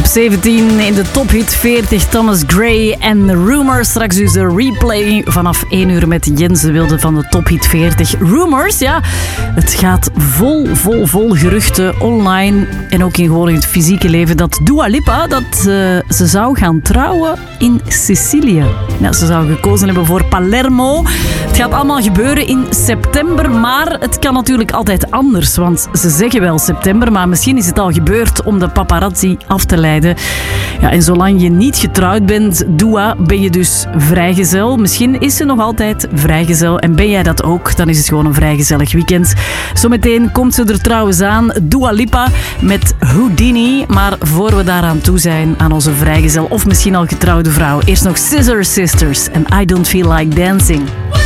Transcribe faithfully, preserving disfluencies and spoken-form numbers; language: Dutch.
zeventien in de tophit veertig. Thomas Gray en Rumors. Straks dus de replay vanaf één uur met Jens de Wilde van de tophit veertig. Rumors, ja, het gaat vol, vol, vol geruchten online en ook in gewoon in het fysieke leven dat Dua Lipa, dat uh, ze zou gaan trouwen in Sicilië. Ja, ze zou gekozen hebben voor Palermo. Het gaat allemaal gebeuren in september, maar het kan natuurlijk altijd anders, want ze zeggen wel september, maar misschien is het al gebeurd om de paparazzi af te leiden. Ja, en zolang je niet getrouwd bent, Dua, ben je dus vrijgezel. Misschien is ze nog altijd vrijgezel en ben jij dat ook, dan is het gewoon een vrijgezellig weekend. Zometeen komt ze er trouwens aan, Dua Lipa met Houdini, maar voor we daaraan toe zijn, aan onze vrijgezel of misschien al getrouwde vrouw, eerst nog Scissor Sisters en I Don't Feel Like Dancing.